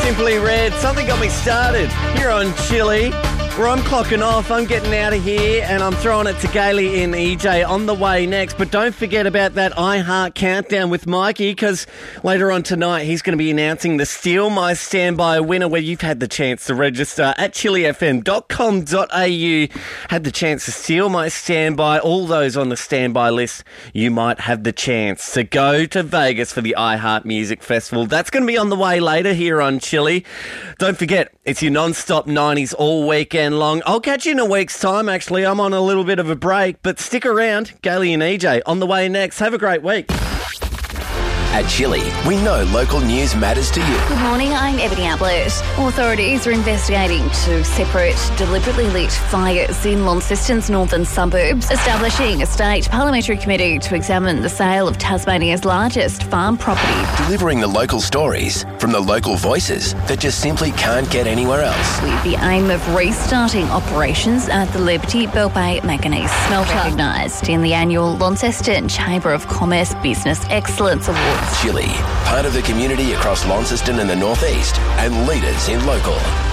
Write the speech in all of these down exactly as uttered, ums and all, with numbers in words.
Simply Red. Something got me started here on Chili, where I'm clocking off. I'm getting out of here and I'm throwing it to Gailey and E J on the way next. But don't forget about that iHeart Countdown with Mikey, because later on tonight he's going to be announcing the Steal My Standby winner, where you've had the chance to register at chili f m dot com dot a u. Had the chance to steal my standby. All those on the standby list, you might have the chance to go to Vegas for the iHeart Music Festival. That's going to be on the way later here on Chili. Don't forget, it's your non-stop nineties all weekend long. I'll catch you in a week's time, actually. I'm on a little bit of a break, but stick around. Gailey and E J on the way next. Have a great week. At Chili, we know local news matters to you. Good morning, I'm Ebony Ablett. Authorities are investigating two separate, deliberately lit fires in Launceston's northern suburbs, establishing a state parliamentary committee to examine the sale of Tasmania's largest farm property. Delivering the local stories from the local voices that just simply can't get anywhere else. With the aim of restarting operations at the Liberty Bell Bay Manganese Smelter, recognised in the annual Launceston Chamber of Commerce Business Excellence Award. Chili, part of the community across Launceston and the northeast, and leaders in local.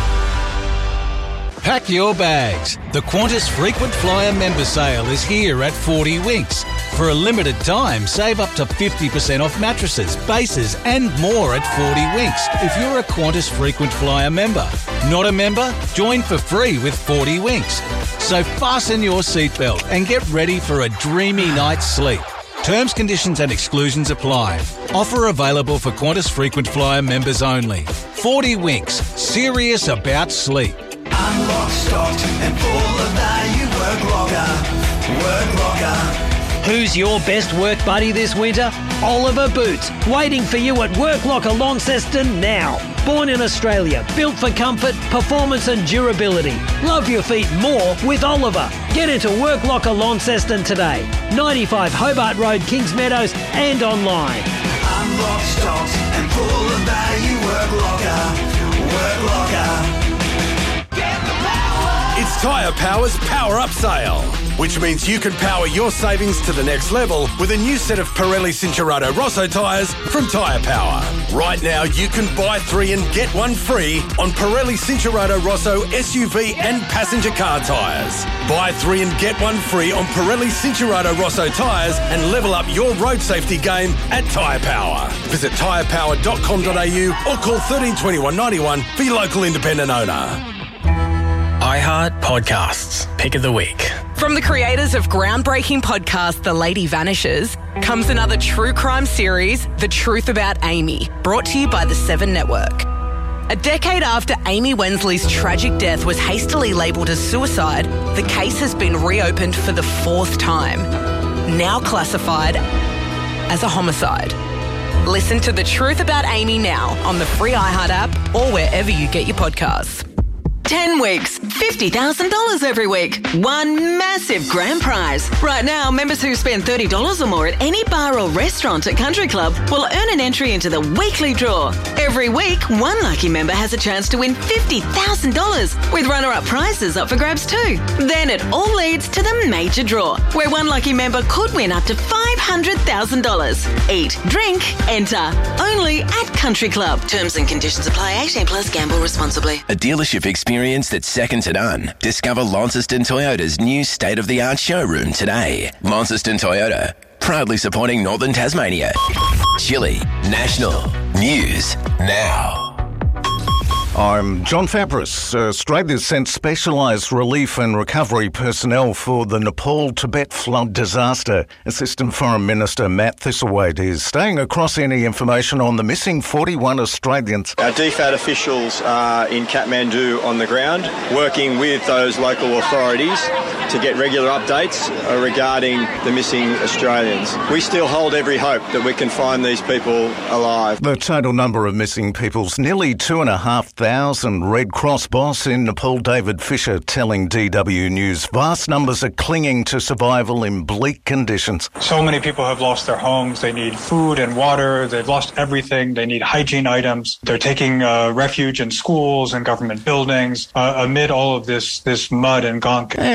Pack your bags. The Qantas Frequent Flyer member sale is here at forty Winks. For a limited time, save up to fifty percent off mattresses, bases and more at forty Winks if you're a Qantas Frequent Flyer member. Not a member? Join for free with forty Winks. So fasten your seatbelt and get ready for a dreamy night's sleep. Terms, conditions and exclusions apply. Offer available for Qantas Frequent Flyer members only. forty Winks. Serious about sleep. I'm locked, stocked and full of value. Work locker. Work locker. Who's your best work buddy this winter? Oliver Boots, waiting for you at Work Locker Launceston now. Born in Australia, built for comfort, performance and durability. Love your feet more with Oliver. Get into Work Locker Launceston today. ninety-five Hobart Road, Kings Meadows and online. I'm locked, stocked and full of value. Work locker. Work locker. It's Tyre Power's Power Up Sale, which means you can power your savings to the next level with a new set of Pirelli Cinturato Rosso tyres from Tyre Power. Right now, you can buy three and get one free on Pirelli Cinturato Rosso S U V and passenger car tyres. Buy three and get one free on Pirelli Cinturato Rosso tyres and level up your road safety game at Tyre Power. Visit tyre power dot com dot a u or call thirteen twenty-one ninety-one for your local independent owner. iHeart Podcasts, Pick of the Week. From the creators of groundbreaking podcast The Lady Vanishes comes another true crime series, The Truth About Amy, brought to you by the Seven Network. A decade after Amy Wensley's tragic death was hastily labelled as suicide, the case has been reopened for the fourth time, now classified as a homicide. Listen to The Truth About Amy now on the free iHeart app or wherever you get your podcasts. Ten weeks, fifty thousand dollars every week. One massive grand prize. Right now, members who spend thirty dollars or more at any bar or restaurant at Country Club will earn an entry into the weekly draw. Every week, one lucky member has a chance to win fifty thousand dollars, with runner-up prizes up for grabs too. Then it all leads to the major draw, where one lucky member could win up to five hundred thousand dollars. Eat, drink, enter. Only at Country Club. Terms and conditions apply. eighteen plus, gamble responsibly. A dealership experience that's second to none. Discover Launceston Toyota's new state-of-the-art showroom today. Launceston Toyota, proudly supporting Northern Tasmania. Chili National News Now. I'm John Fabris. Australia sent specialised relief and recovery personnel for the Nepal-Tibet flood disaster. Assistant Foreign Minister Matt Thistlethwaite is staying across any information on the missing forty-one Australians. Our D FAT officials are in Kathmandu on the ground, working with those local authorities to get regular updates regarding the missing Australians. We still hold every hope that we can find these people alive. The total number of missing people's nearly two and a half thousand. Red Cross boss in Nepal, David Fisher, telling D W News vast numbers are clinging to survival in bleak conditions. So many people have lost their homes. They need food and water. They've lost everything. They need hygiene items. They're taking uh, refuge in schools and government buildings uh, amid all of this, this mud and gunk. And sixteen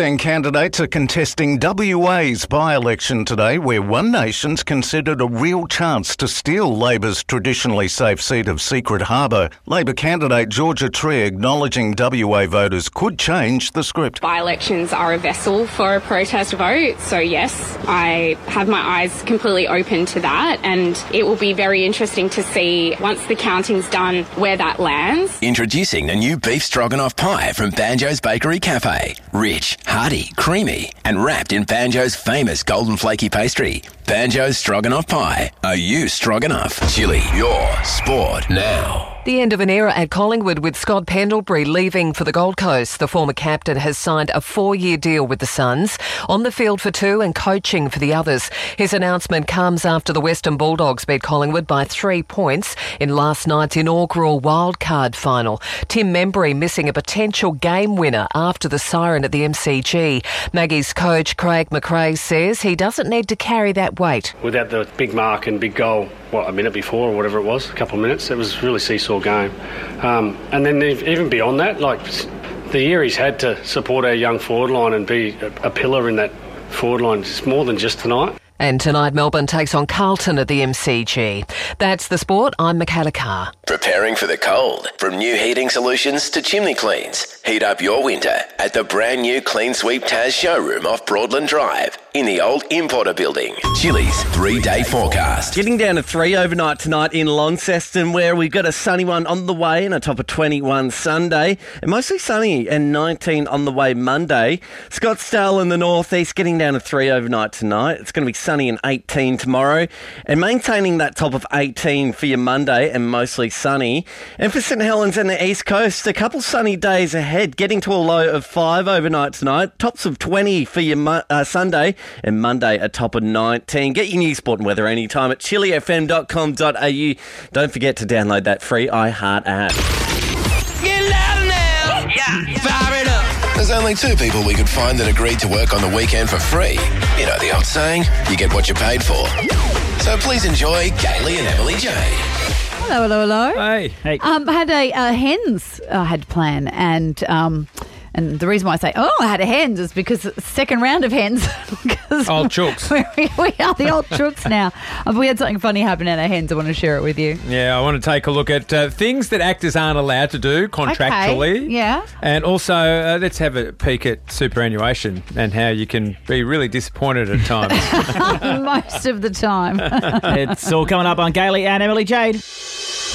Queensland candidates are contesting W A's by-election today, where One Nation's considered a real chance to steal Labor's traditionally safe seat of Secret Harbour. Labor candidate Georgia Tree acknowledging W A voters could change the script. By-elections are a vessel for a protest vote, so yes, I have my eyes completely open to that, and it will be very interesting to see, once the counting's done, where that lands. Introducing the new beef stroganoff pie from Banjo's Bakery Cafe. Rich, hearty, creamy, and wrapped in Banjo's famous golden flaky pastry. Banjo's Stroganoff Pie. Are you stroganoff? Chili, your sport now. The end of an era at Collingwood with Scott Pendlebury leaving for the Gold Coast. The former captain has signed a four-year deal with the Suns, on the field for two and coaching for the others. His announcement comes after the Western Bulldogs beat Collingwood by three points in last night's inaugural wildcard final. Tim Membry missing a potential game winner after the siren at the M C G. Maggie's coach Craig McRae says he doesn't need to carry that weight. Without the big mark and big goal, what, a minute before or whatever it was, a couple of minutes, it was really seesaw game. Um, and then even beyond that, like the year he's had to support our young forward line and be a, a pillar in that forward line, it's more than just tonight. And tonight Melbourne takes on Carlton at the M C G. That's the sport. I'm Michaela Carr. Preparing for the cold. From new heating solutions to chimney cleans. Heat up your winter at the brand new Clean Sweep Taz showroom off Broadland Drive in the old Importer building. Chili's three-day forecast. Getting down to three overnight tonight in Launceston, where we've got a sunny one on the way and a top of twenty-one Sunday. And mostly sunny and nineteen on the way Monday. Scottsdale in the northeast getting down to three overnight tonight. It's going to be sunny and eighteen tomorrow, and maintaining that top of eighteen for your Monday and mostly sunny. And for St Helens and the East Coast, a couple sunny days ahead, getting to a low of five overnight tonight, tops of twenty for your mo- uh, Sunday, and Monday a top of nineteen. Get your news, sport and weather anytime at chili f m dot com dot a u. Don't forget to download that free iHeart app. Get louder now! Yeah, fire it up! There's only two people we could find that agreed to work on the weekend for free. You know the old saying, you get what you paid for. So please enjoy Gailey and Emily J. Hello, hello, hello. Hey. Hey. Um, I had a uh, hens I had to plan, and um, and the reason why I say, oh, I had a hens is because it's the second round of hens. Old chooks. we, we are the old chooks now. Um, we had something funny happen at our hens. I want to share it with you. Yeah, I want to take a look at uh, things that actors aren't allowed to do contractually. Okay. Yeah. And also, uh, let's have a peek at superannuation and how you can be really disappointed at times. Most of the time. It's all coming up on Gailey and Emily Jade.